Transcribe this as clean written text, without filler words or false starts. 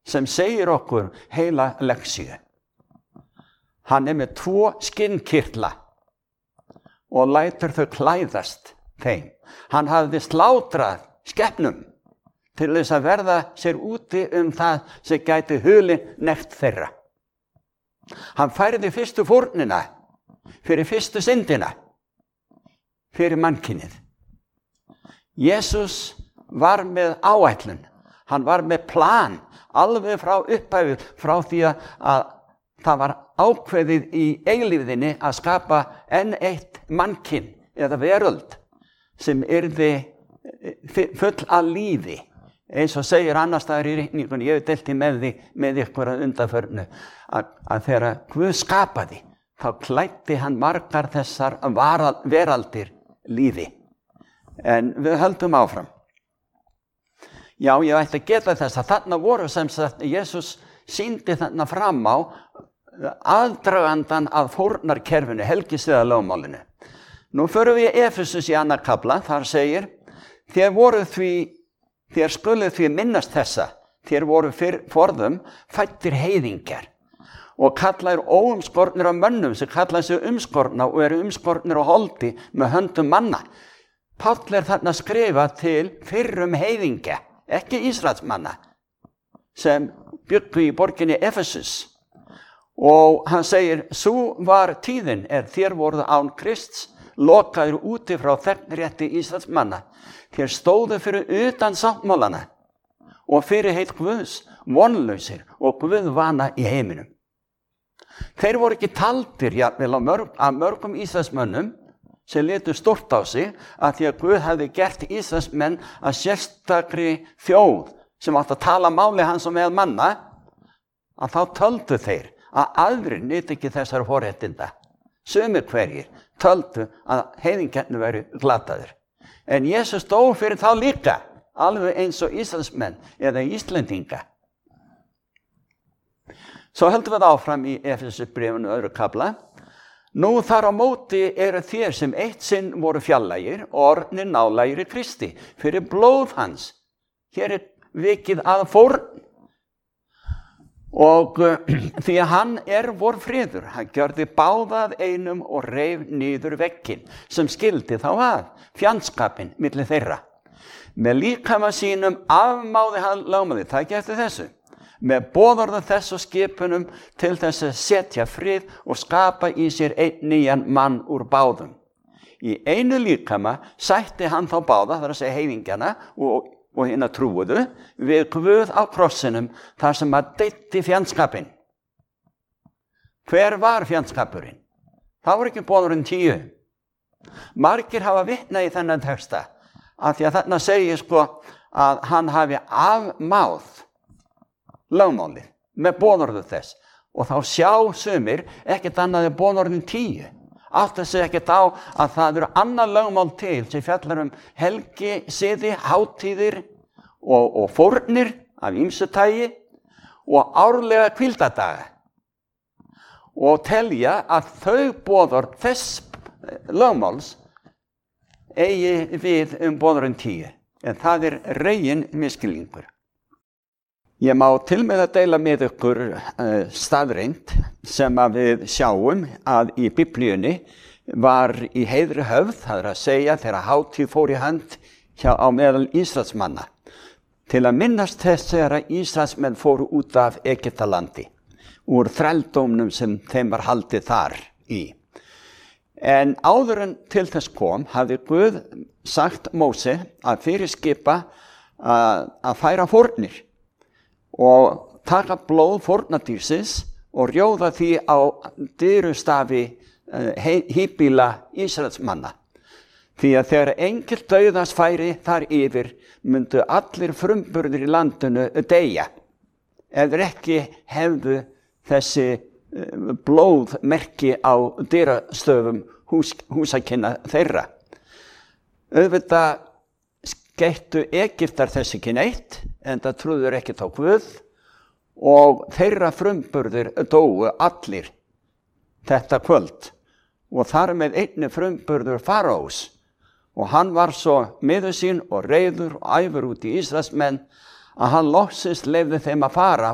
sem segir okkur heila leksíu. Hann með 2 skinnkirtla og lætur þau klæðast þeim. Hann hafði slátrað skepnum til þess að verða sér úti það sem gæti hulin nekt þeirra. Hann færði fyrstu fórnina fyrir fyrstu syndina, fyrir mannkynið. Jesus var með áætlun, hann var með plan, alveg frá upphæfi, frá því að það var ákveðið í eilífðinni að skapa enn eitt mannkyn eða veröld sem yrði full af lífi. Eins og segir annars staðar í ritningunni, ég hef deilt með ykkur að undanförnu, að þegar Guð skapaði, þá klæddi hann margar þessar veraldir lífi. En við höldum áfram. Já, ég ætti að geta þess að þarna voru sem sagt, Jesus sýndi þarna fram á aðdragandan að fórnarkerfinu, helgisiðalögmálinu. Nú förum við í Efesus í 2. kafla, þar segir, þér skuluð því minnast þessa, þér voru forðum fæddir heiðingjar og kallaðir óumskornir af mönnum sem kallaði sig umskorna og eru umskornir á holdi með höndum manna. Páll þarna skrifa til fyrrum heiðingja, ekki Ísraelsmanna, sem bjuggu í borginni Efesus. Og hann segir, sú var tíðin þér voruð án Krists, lokaður úti frá þegnrétti Ísraelsmanna. Þér stóðu fyrir utan sáttmálana og fyrir heit Guðs, vonlausir og Guðvana í heiminum. Þeir voru ekki taldir jafnvel af mörgum Ísraelsmönnum sem litu stórt á sig að því að Guð hefði gert Ísraelsmenn að sérstakri þjóð sem átti að tala máli hans og með manna, að þá töldu þeir að aðrir nyti ekki þessar forréttinda. Sumir hverjir töldu að heiðingjarnir væru glataðir. En Jesus stóð fyrir þá líka, alveg eins og Ísraelsmenn eða Íslendinga. Svo höldum við áfram í Efesubréfinu 2. kafla. Nú þar á móti eru þér sem eitt sinn voru fjarlægir, orðnir nálægir í Kristi, fyrir blóð hans. Hér vikið að fórn. Og því að hann vor friður, hann gjörði báða að einum og reif niður vegginn sem skildi þá að, fjandskapinn milli þeirra. Með líkama sínum afmáði hann lögmálið, það eftir þessu, með boðorðum þess og skipunum til þess að setja frið og skapa í sér einn nýjan mann úr báðum. Í einu líkama sætti hann þá báða, það að segja heiðingjana og hina trúuðu, við Guð á krossinum þar sem að deyti fjandskapinn. Hver var fjandskapurinn? Það var ekki boðorðin 10. Margir hafa vitnað í þennan texta, af því að þarna segir að hann hafi afmáð lögmálið með boðorðu þess. Og þá sjá sumir ekkert annað en boðorðin 10. Átti sig ekkert á að það eru annað lögmál til sem fjallar helgi, siði, hátíðir og fórnir af ýmsu tagi og árlega hvíldadaga. Og telja að þau boðorð þess lögmáls eigi við boðorðin 10. En það regin misskilningur. Ég má til með að deila með ykkur staðreynd sem að við sjáum að í Biblíunni var í heiðri höfð, það að segja þegar hátíð fór í hönd á meðal Ísraelsmanna, til að minnast þess þegar Ísraelsmenn fóru út af Egyptalandi, úr þrældómnum sem þeim var haldið þar í. En áður en til þess kom, hafði Guð sagt Móse að fyrirskipa að færa fórnir og taka blóð fórnardýrsins og rjóða því á dyrustafi híbýla Ísraelsmanna. Því að þegar engill dauðans færi þar yfir, myndu allir frumburðir í landinu deyja, ef þeir ekki hefðu þessi blóðmerki á dyrastöfum húsakynna þeirra. Auðvitað skeyttu Egyptar þess ekki neitt, en það trúður ekkert á Guð, og þeirra frumburðir dóu allir þetta kvöld. Og þar með einni frumburður Faraós, og hann var svo miður sín og reiður og æfur út í Ísraelsmenn að hann loksins leyfði þeim að fara